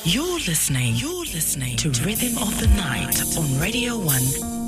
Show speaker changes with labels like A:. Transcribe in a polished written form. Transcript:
A: You're listening to Rhythm of the Night on Radio 1